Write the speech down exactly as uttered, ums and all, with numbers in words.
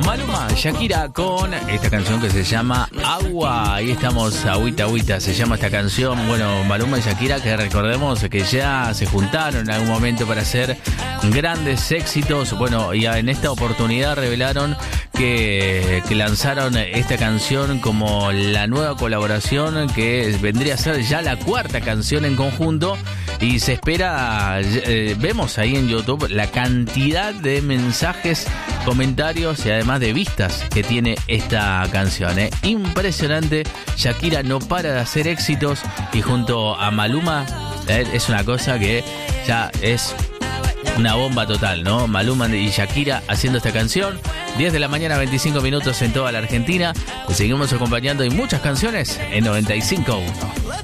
Maluma, Shakira con esta canción que se llama Agua. Ahí estamos, agüita, agüita, se llama esta canción. Bueno, Maluma y Shakira, que recordemos que ya se juntaron en algún momento para hacer grandes éxitos. Bueno, y en esta oportunidad revelaron que, que lanzaron esta canción como la nueva colaboración, que vendría a ser ya la cuarta canción en conjunto. Y se espera, eh, vemos ahí en YouTube la cantidad de mensajes, comentarios y además de vistas que tiene esta canción, ¿eh? Impresionante. Shakira no para de hacer éxitos y junto a Maluma, ¿eh? Es una cosa que ya es una bomba total, ¿no? Maluma y Shakira haciendo esta canción. diez de la mañana, veinticinco minutos en toda la Argentina. Te seguimos acompañando en muchas canciones en noventa y cinco punto uno.